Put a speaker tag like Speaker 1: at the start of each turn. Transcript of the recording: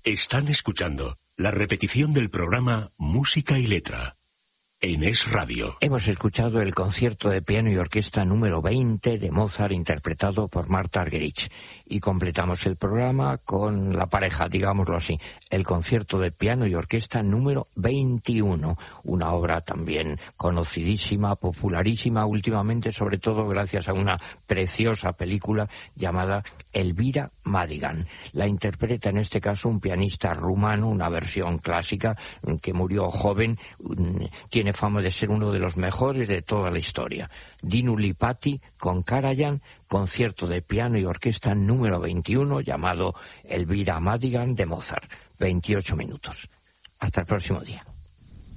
Speaker 1: Están escuchando la repetición del programa Música y Letra en Es Radio.
Speaker 2: Hemos escuchado el concierto de piano y orquesta número 20 de Mozart interpretado por Martha Argerich. Y completamos el programa con la pareja, digámoslo así, el concierto de piano y orquesta número 21, una obra también conocidísima, popularísima últimamente, sobre todo gracias a una preciosa película llamada Elvira Madigan. La interpreta en este caso un pianista rumano, una versión clásica que murió joven, tiene fama de ser uno de los mejores de toda la historia. Dinu Lipati con Karajan, concierto de piano y orquesta número 21 llamado Elvira Madigan de Mozart. 28 minutos. Hasta el próximo día.